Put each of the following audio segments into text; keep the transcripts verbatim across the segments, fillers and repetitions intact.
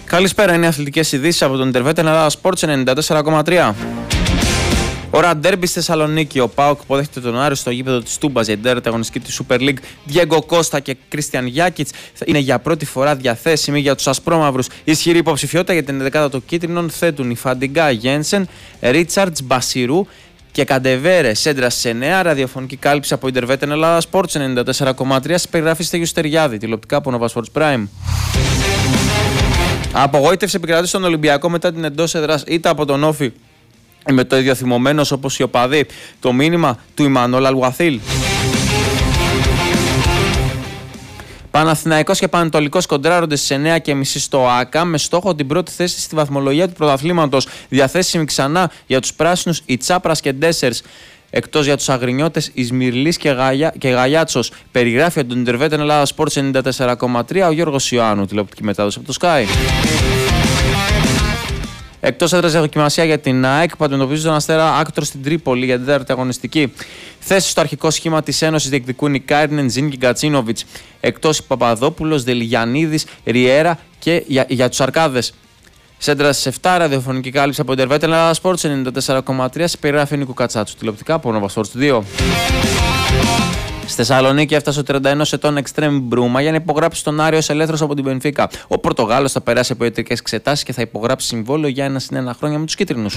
Καλησπέρα, είναι οι αθλητικές ειδήσεις από τον Ιντερβέτεν Ελλάδα Sports ενενήντα τέσσερα κόμμα τρία. Ώρα ντέρμπι στη Θεσσαλονίκη. Ο ΠΑΟΚ υποδέχεται τον Άρη στο γήπεδο της Τούμπας για την τέταρτη αγωνιστική της Super League. Διέγκο Κώστα και Κρίστιαν Γιάκιτς είναι για πρώτη φορά διαθέσιμοι για τους ασπρόμαυρους. Ισχυρή υποψηφιότητα για την δεκάδα των κίτρινων θέτουν η Φαντιγκά Γένσεν, Ρίτσαρτς, Μπασιρού και Καντεβέρε. Σέντρα σε εννέα, ραδιοφωνική κάλυψη από Ιντερβέτεν Ελλάδα Sports ενενήντα τέσσερα κόμμα τρία. Στη περιγραφή Στέγιου Στεριάδη, τηλεοπτικά από Nova Sports Prime. Απογοήτευση επικρατεί στον Ολυμπιακό μετά την εντός έδρας ήττα από τον Όφη με το ίδιο θυμωμένος όπως οι οπαδοί. Το μήνυμα του Ιμανόλ Αλουαθήλ. Παναθηναϊκός και Πανετολικός κοντράρονται στις εννέα και μισή στο ΆΚΑ με στόχο την πρώτη θέση στη βαθμολογία του πρωταθλήματος. Διαθέσιμη ξανά για τους πράσινους η Τσάπρας και Ντέσσερς. Εκτός για τους αγρινιώτες Ισμυρλής και, Γαλιά, και Γαλιάτσος. Περιγράφει από τον Ιντερβέτεν Ελλάδα Sports ενενήντα τέσσερα κόμμα τρία ο Γιώργος Ιωάννου, τηλεοπτική μετάδοση από το Sky. Εκτός έδρας για δοκιμασία για την ΑΕΚ που αντιμετωπίζει τον Αστέρα Άκτρο στην Τρίπολη για την τέταρτη αγωνιστική. Θέση στο αρχικό σχήμα της Ένωσης διεκδικούν οι Κάιρνεν, Ζιν και Γκατσίνοβιτς. Εκτός Παπαδόπουλος, Δελιγιαννίδης, Ριέρα και για, για τους Αρκάδες. Σέντρα στις επτά, ραδιοφωνική κάλυψη από Ιντερβέτεν Ελλάδα Sports ενενήντα τέσσερα κόμμα τρία. Σε περιγράφει Νίκου Κατσάτσου, τηλεοπτικά από Nova Sports δύο. Στη Θεσσαλονίκη έφτασε ο τριάντα ένα ετών Εκστρέμ Μπρούμα για να υπογράψει τον Άριο ελεύθερος από την Μπενφίκα. Ο Πορτογάλος θα περάσει από ιατρικές εξετάσεις και θα υπογράψει συμβόλαιο για ένα συν ένα χρόνια με τους κίτρινους.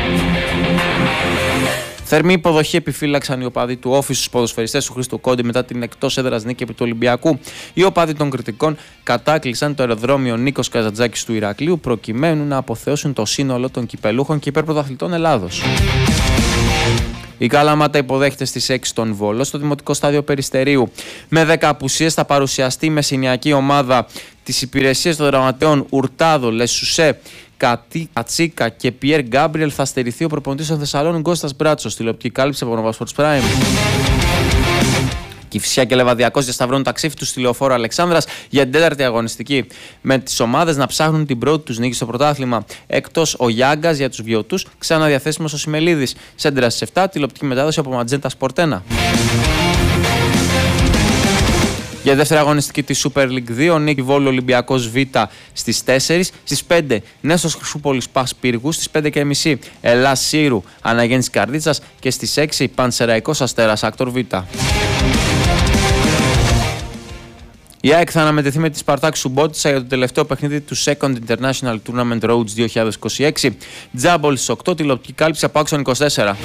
Θερμή υποδοχή επιφύλαξαν οι οπαδοί του Όφη στους ποδοσφαιριστές του Χρήστου Κόντι μετά την εκτός έδρας νίκη επί του Ολυμπιακού. Οι οπαδοί των κριτικών κατάκλεισαν το αεροδρόμιο Νίκος Καζαντζάκης του Ηρακλείου προκειμένου να αποθεώσουν το σύνολο των κυπελούχων και υπερπρωταθλητών Ελλάδος. Η Καλαμάτα υποδέχεται στις έξι τον Βόλο στο Δημοτικό Στάδιο Περιστερίου. Με δέκα απουσίες θα παρουσιαστεί η μεσηνιακή ομάδα της υπηρεσίας των δραματέων Ουρτάδο, Λεσουσέ, Κατσίκα και Πιέρ Γκάμπριελ. Θα στερηθεί ο προπονητής των Θεσσαλών Κώστας Μπράτσος, τηλεοπτική κάλυψη από Nova Sports Prime. Κηφισιά και Λεβαδιακός διασταυρώνουν τα ξύφη του στη Λεωφόρο Αλεξάνδρας για την τέταρτη αγωνιστική. Με τις ομάδες να ψάχνουν την πρώτη τους νίκη στο πρωτάθλημα. Εκτός ο Γιάγκας για τους βιωτούς, ξανά διαθέσιμος ο Σιμελίδης. Σέντρα στις επτά, τηλεοπτική μετάδοση από Ματζέντα Σπορτ ένα. Για δεύτερη αγωνιστική της Super League δύο, Νίκη Βόλου Ολυμπιακός Β στις τέσσερις, στις πέντε Νέστος Χρυσούπολης Πας Πύργου, στις πέντε και μισή Ελλάς Σύρου Αναγέννης Καρδίτσας και στις έξι Πανσεραϊκός Αστέρας Άκτορ Β. Η ΑΕΚ θα αναμετρηθεί με τη Σπαρτάκ Σουμπότισσα για το τελευταίο παιχνίδι του Second International Tournament Roads δύο χιλιάδες είκοσι έξι. Τζάμπολ στις οκτώ, τηλεοπτική κάλυψη από Άξον είκοσι τέσσερα.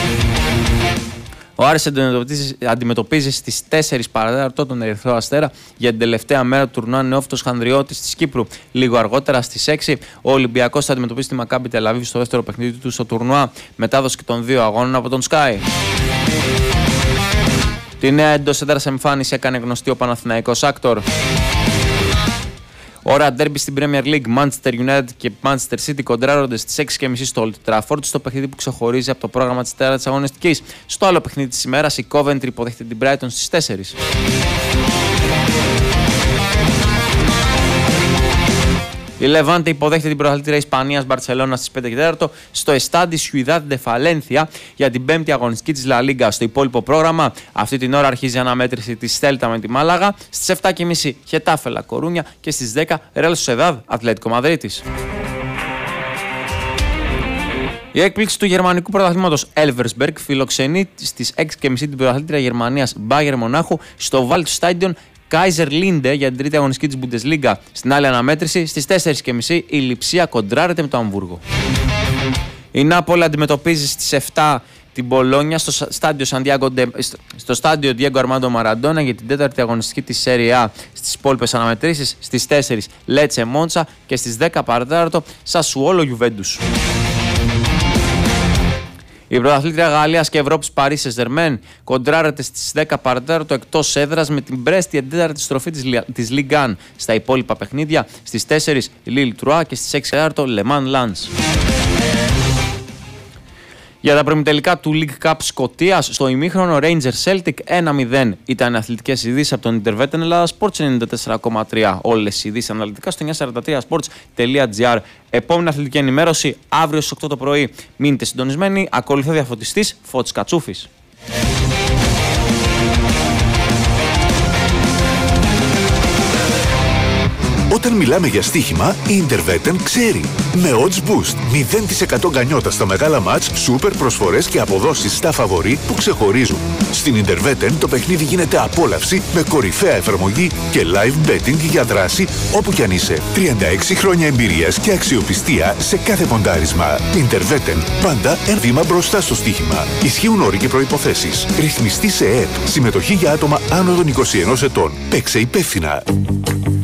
Ο Άρης αντιμετωπίζει, αντιμετωπίζει στις τέσσερις παρατέταρτο τον Ερυθρό Αστέρα για την τελευταία μέρα του τουρνουά Νεόφυτος Χανδριώτης της Κύπρου. Λίγο αργότερα στις έξι ο Ολυμπιακός θα αντιμετωπίσει τη Μακάμπι Τελαβίβ στο δεύτερο παιχνίδι του στο τουρνουά. Μετάδοση και των δύο αγώνων από τον Sky. Τη νέα εντός έδρας εμφάνιση έκανε γνωστή ο Παναθηναϊκός Άκτορ. Ώρα ντέρμπι στην Premier League. Manchester United και Manchester City κοντράρονται στις έξι και μισή στο Old Trafford, στο παιχνίδι που ξεχωρίζει από το πρόγραμμα της τέταρτης αγωνιστικής. Στο άλλο παιχνίδι της ημέρας, η Coventry υποδέχεται την Brighton στις τέσσερις. Η Λεβάντε υποδέχεται την πρωταθλήτρια Ισπανίας Μπαρτσελώνα στις πέντε και τέσσερα στο Estadi Ciudad de Valencia για την πέμπτη αγωνιστική της La Liga. Στο υπόλοιπο πρόγραμμα, αυτή την ώρα αρχίζει η αναμέτρηση της Celta με τη Μάλαγα. Στις επτά και μισή Χετάφε Λα Κορούνια και στις δέκα Real Sociedad Ατλέτικο Μαδρίτης. Η έκπληξη του γερμανικού πρωταθλήματος Elversberg φιλοξενεί στις έξι και μισή την πρωταθλήτρια Γερμανίας Bayern Μονάχου στο Waldstadion Kaiser Linde για την τρίτη αγωνιστική της Bundesliga. Στην άλλη αναμέτρηση στις τέσσερις και μισή η Λιψία κοντράρεται με το Αμβούργο. Η Νάπολη αντιμετωπίζει στις επτά την Μπολόνια στο στάδιο, στο στάδιο Diego Armando Maradona για την τέταρτη αγωνιστική της Serie A. Στις υπόλοιπες αναμετρήσεις στις τέσσερις Lecce Monza και στις δέκα παρατέταρτο Sassuolo Juventus. Η πρωταθλήτρια Γαλλίας και Ευρώπης Paris Saint-Germain κοντράρεται στις δέκα παρατέταρτο εκτός έδρας με την Brest για την τέταρτη στροφή της Ligue ένα. Στα υπόλοιπα παιχνίδια στις τέσσερις Lille Troyes και στις έξι παρατέταρτο Le Mans Lens. Για τα προημιτελικά του League Cup Σκωτίας, στο ημίχρονο Rangers Celtic ένα μηδέν. Ήταν οι αθλητικές ειδήσεις από τον Ιντερβέτεν Ελλάδα Sports ενενήντα τέσσερα κόμμα τρία. Όλες οι ειδήσεις αναλυτικά στο εννιακόσια σαράντα τρία sports τελεία gr. Επόμενη αθλητική ενημέρωση αύριο στις οκτώ το πρωί. Μείνετε συντονισμένοι. Ακολουθεί ο διαφωτιστής Φώτης Κατσούφης. Όταν μιλάμε για στοίχημα, η Interveten ξέρει. Με odds boost, μηδέν τοις εκατό γκανιότα στα μεγάλα μάτς, σούπερ προσφορές και αποδόσεις στα φαβορί που ξεχωρίζουν. Στην Interveten το παιχνίδι γίνεται απόλαυση με κορυφαία εφαρμογή και live betting για δράση όπου κι αν είσαι. τριάντα έξι χρόνια εμπειρίας και αξιοπιστία σε κάθε ποντάρισμα. Interveten, πάντα ένα βήμα μπροστά στο στοίχημα. Ισχύουν όροι και προϋποθέσεις. Ρυθμιστή σε ΕΕΠ. Συμμετοχή για άτομα άνω των είκοσι ενός ετών. Παίξε υπεύθυνα.